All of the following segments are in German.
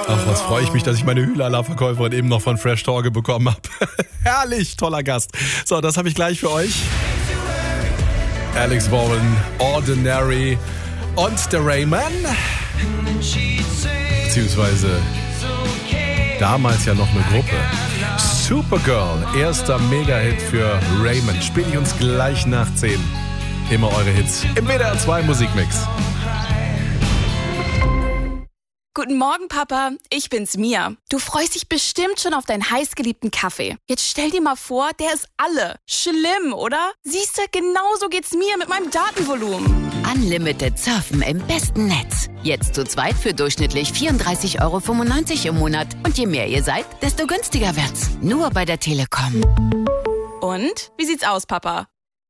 Ach, was freue ich mich, dass ich meine Hühnerla-Verkäuferin eben noch von Fresh Torge bekommen habe. Herrlich, toller Gast. So, das habe ich gleich für euch. Alex Warren, Ordinary und der Rayman. Beziehungsweise damals ja noch eine Gruppe. Supergirl, erster Mega-Hit für Rayman. Spiele ich uns gleich nach 10. Immer eure Hits im WDR 2 Musikmix. Guten Morgen, Papa. Ich bin's, Mia. Du freust dich bestimmt schon auf deinen heißgeliebten Kaffee. Jetzt stell dir mal vor, der ist alle. Schlimm, oder? Siehst du, genauso geht's mir mit meinem Datenvolumen. Unlimited surfen im besten Netz. Jetzt zu zweit für durchschnittlich 34,95 € im Monat. Und je mehr ihr seid, desto günstiger wird's. Nur bei der Telekom. Und? Wie sieht's aus, Papa?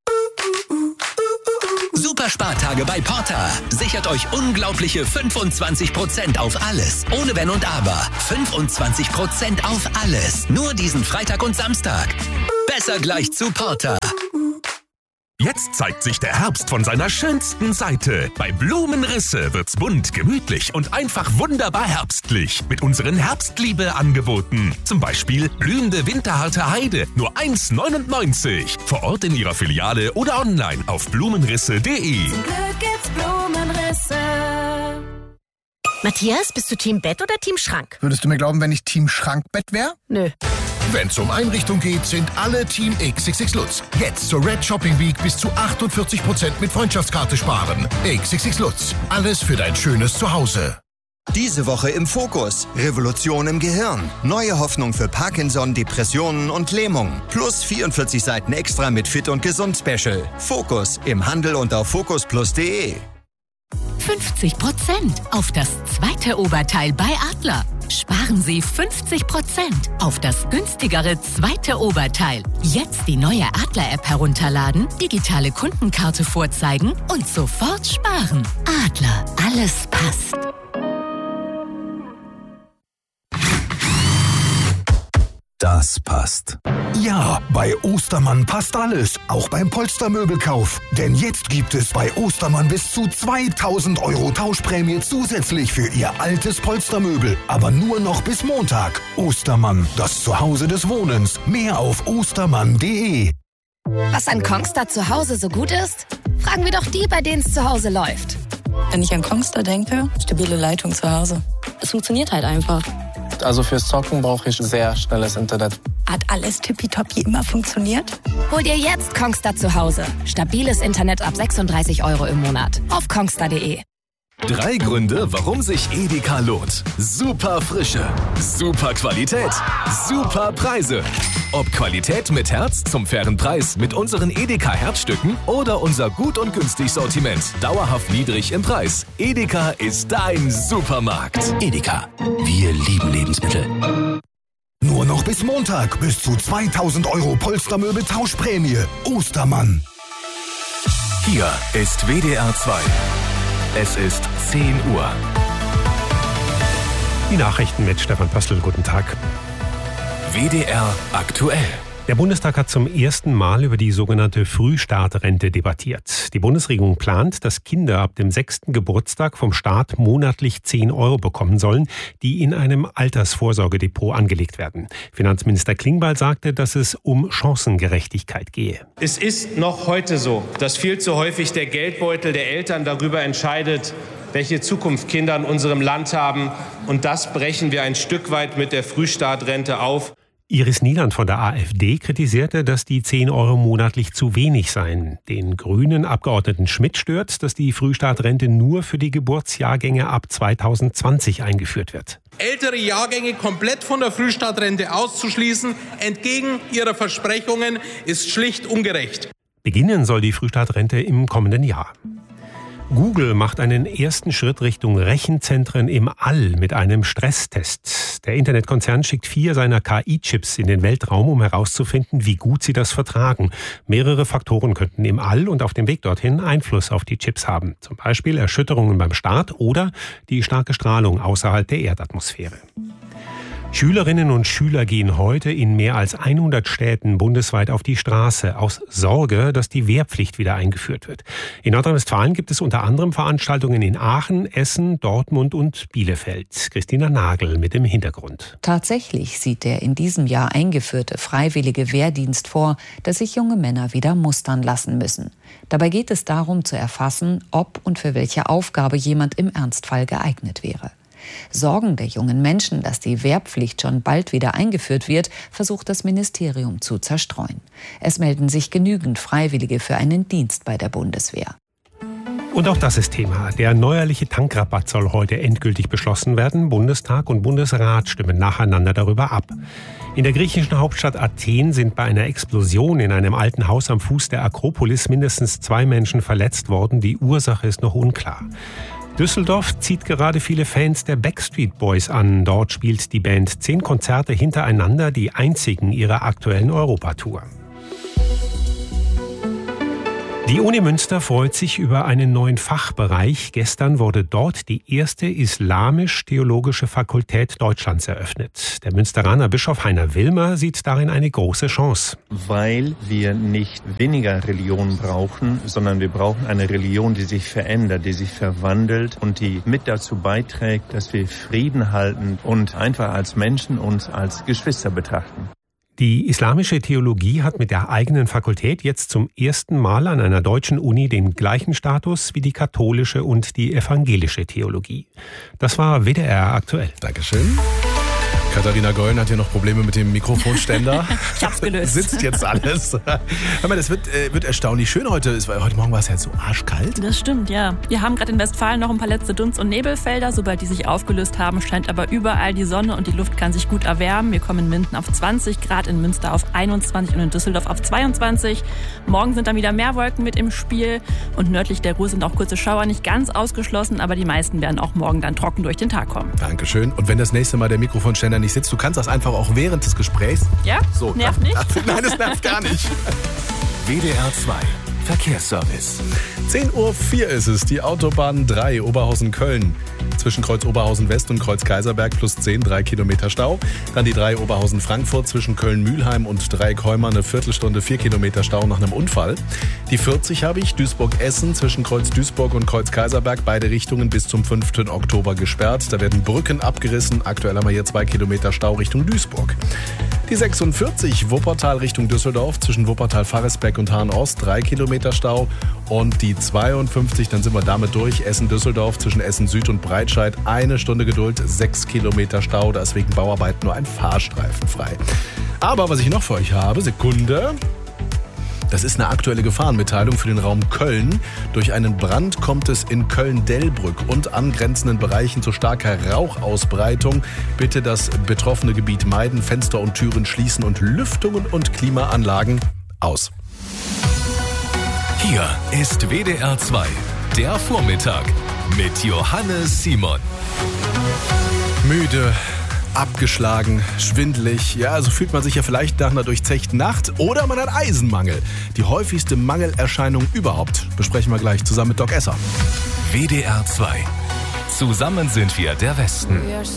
Super Spartage bei Porter. Sichert euch unglaubliche 25% auf alles. Ohne Wenn und Aber. 25% auf alles. Nur diesen Freitag und Samstag. Besser gleich zu Porter. Jetzt zeigt sich der Herbst von seiner schönsten Seite. Bei Blumenrisse wird's bunt, gemütlich und einfach wunderbar herbstlich. Mit unseren Herbstliebe-Angeboten. Zum Beispiel blühende winterharte Heide, nur 1,99. Vor Ort in ihrer Filiale oder online auf blumenrisse.de. Zum Glück gibt's Blumenrisse. Matthias, bist du Team Bett oder Team Schrank? Würdest du mir glauben, wenn ich Team Schrankbett wäre? Nö. Wenn es um Einrichtung geht, sind alle Team XXX Lutz. Jetzt zur Red Shopping Week bis zu 48% mit Freundschaftskarte sparen. XXX Lutz. Alles für dein schönes Zuhause. Diese Woche im Fokus. Revolution im Gehirn. Neue Hoffnung für Parkinson, Depressionen und Lähmung. Plus 44 Seiten extra mit Fit und Gesund Special. Fokus im Handel und auf focusplus.de. 50% auf das zweite Oberteil bei Adler. Sparen Sie 50% auf das günstigere zweite Oberteil. Jetzt die neue Adler-App herunterladen, digitale Kundenkarte vorzeigen und sofort sparen. Adler, alles passt. Das passt. Ja, bei Ostermann passt alles, auch beim Polstermöbelkauf. Denn jetzt gibt es bei Ostermann bis zu 2.000 € Tauschprämie zusätzlich für Ihr altes Polstermöbel. Aber nur noch bis Montag. Ostermann, das Zuhause des Wohnens. Mehr auf ostermann.de. Was an Kongstar zu Hause so gut ist? Fragen wir doch die, bei denen es zu Hause läuft. Wenn ich an Kongstar denke, stabile Leitung zu Hause. Es funktioniert halt einfach. Also fürs Zocken brauche ich sehr schnelles Internet. Hat alles tippitoppi immer funktioniert? Hol dir jetzt Kongstar zu Hause. Stabiles Internet ab 36 € im Monat. Auf kongstar.de. 3 Gründe, warum sich Edeka lohnt. Super Frische, super Qualität, super Preise. Ob Qualität mit Herz zum fairen Preis mit unseren Edeka Herzstücken oder unser gut und günstig Sortiment, dauerhaft niedrig im Preis. Edeka ist dein Supermarkt. Edeka, wir lieben Lebensmittel. Nur noch bis Montag bis zu 2.000 € Polstermöbel Tauschprämie. Ostermann. Hier ist WDR 2. Es ist 10 Uhr. Die Nachrichten mit Stefan Pöstl. Guten Tag. WDR aktuell. Der Bundestag hat zum ersten Mal über die sogenannte Frühstartrente debattiert. Die Bundesregierung plant, dass Kinder ab dem 6. Geburtstag vom Staat monatlich 10 € bekommen sollen, die in einem Altersvorsorgedepot angelegt werden. Finanzminister Klingbeil sagte, dass es um Chancengerechtigkeit gehe. Es ist noch heute so, dass viel zu häufig der Geldbeutel der Eltern darüber entscheidet, welche Zukunft Kinder in unserem Land haben. Und das brechen wir ein Stück weit mit der Frühstartrente auf. Iris Nieland von der AfD kritisierte, dass die 10 € monatlich zu wenig seien. Den grünen Abgeordneten Schmidt stört, dass die Frühstartrente nur für die Geburtsjahrgänge ab 2020 eingeführt wird. Ältere Jahrgänge komplett von der Frühstartrente auszuschließen, entgegen ihrer Versprechungen, ist schlicht ungerecht. Beginnen soll die Frühstartrente im kommenden Jahr. Google macht einen ersten Schritt Richtung Rechenzentren im All mit einem Stresstest. Der Internetkonzern schickt 4 seiner KI-Chips in den Weltraum, um herauszufinden, wie gut sie das vertragen. Mehrere Faktoren könnten im All und auf dem Weg dorthin Einfluss auf die Chips haben. Zum Beispiel Erschütterungen beim Start oder die starke Strahlung außerhalb der Erdatmosphäre. Schülerinnen und Schüler gehen heute in mehr als 100 Städten bundesweit auf die Straße aus Sorge, dass die Wehrpflicht wieder eingeführt wird. In Nordrhein-Westfalen gibt es unter anderem Veranstaltungen in Aachen, Essen, Dortmund und Bielefeld. Christina Nagel mit dem Hintergrund. Tatsächlich sieht der in diesem Jahr eingeführte freiwillige Wehrdienst vor, dass sich junge Männer wieder mustern lassen müssen. Dabei geht es darum zu erfassen, ob und für welche Aufgabe jemand im Ernstfall geeignet wäre. Sorgen der jungen Menschen, dass die Wehrpflicht schon bald wieder eingeführt wird, versucht das Ministerium zu zerstreuen. Es melden sich genügend Freiwillige für einen Dienst bei der Bundeswehr. Und auch das ist Thema. Der neuerliche Tankrabatt soll heute endgültig beschlossen werden. Bundestag und Bundesrat stimmen nacheinander darüber ab. In der griechischen Hauptstadt Athen sind bei einer Explosion in einem alten Haus am Fuß der Akropolis mindestens 2 Menschen verletzt worden. Die Ursache ist noch unklar. Düsseldorf zieht gerade viele Fans der Backstreet Boys an. Dort spielt die Band 10 Konzerte hintereinander, die einzigen ihrer aktuellen Europatour. Die Uni Münster freut sich über einen neuen Fachbereich. Gestern wurde dort die erste islamisch-theologische Fakultät Deutschlands eröffnet. Der Münsteraner Bischof Heiner Wilmer sieht darin eine große Chance. Weil wir nicht weniger Religion brauchen, sondern wir brauchen eine Religion, die sich verändert, die sich verwandelt und die mit dazu beiträgt, dass wir Frieden halten und einfach als Menschen uns als Geschwister betrachten. Die islamische Theologie hat mit der eigenen Fakultät jetzt zum ersten Mal an einer deutschen Uni den gleichen Status wie die katholische und die evangelische Theologie. Das war WDR aktuell. Dankeschön. Katharina Gollen hat hier noch Probleme mit dem Mikrofonständer. Ich hab's gelöst. Sitzt jetzt alles. Hör mal, das wird erstaunlich schön heute. Heute Morgen war es ja so arschkalt. Das stimmt, ja. Wir haben gerade in Westfalen noch ein paar letzte Dunst- und Nebelfelder. Sobald die sich aufgelöst haben, scheint aber überall die Sonne und die Luft kann sich gut erwärmen. Wir kommen in Minden auf 20 Grad, in Münster auf 21 und in Düsseldorf auf 22. Morgen sind dann wieder mehr Wolken mit im Spiel. Und nördlich der Ruhr sind auch kurze Schauer nicht ganz ausgeschlossen, aber die meisten werden auch morgen dann trocken durch den Tag kommen. Dankeschön. Und wenn das nächste Mal der Mikrofonständer nicht sitzt, du kannst das einfach auch während des Gesprächs. Ja? So, nervt nicht? Nein, es nervt gar nicht. WDR 2 Verkehrsservice. 10:04 Uhr ist es. Die Autobahn 3 Oberhausen-Köln. Zwischen Kreuz Oberhausen-West und Kreuz Kaiserberg plus 10, 3 Kilometer Stau. Dann die 3 Oberhausen-Frankfurt zwischen Köln-Mühlheim und Dreieck-Heumar eine Viertelstunde, 4 Kilometer Stau nach einem Unfall. Die 40 habe ich, Duisburg-Essen zwischen Kreuz Duisburg und Kreuz Kaiserberg. Beide Richtungen bis zum 5. Oktober gesperrt. Da werden Brücken abgerissen. Aktuell haben wir hier 2 Kilometer Stau Richtung Duisburg. Die 46 Wuppertal Richtung Düsseldorf zwischen Wuppertal-Farresbeck und Hahn-Ost 3 Kilometer Stau. Und die 52, dann sind wir damit durch, Essen-Düsseldorf zwischen Essen-Süd und Breitscheid 1 Stunde Geduld, 6 Kilometer Stau. Da ist wegen Bauarbeiten nur ein Fahrstreifen frei. Aber was ich noch für euch habe, Sekunde. Das ist eine aktuelle Gefahrenmitteilung für den Raum Köln. Durch einen Brand kommt es in Köln-Dellbrück und angrenzenden Bereichen zu starker Rauchausbreitung. Bitte das betroffene Gebiet meiden, Fenster und Türen schließen und Lüftungen und Klimaanlagen aus. Hier ist WDR 2, der Vormittag mit Johannes Simon. Müde, abgeschlagen, schwindelig. Ja, so fühlt man sich ja vielleicht nach einer durchzechten Nacht. Oder man hat Eisenmangel. Die häufigste Mangelerscheinung überhaupt. Besprechen wir gleich zusammen mit Doc Esser. WDR 2. Zusammen sind wir der Westen.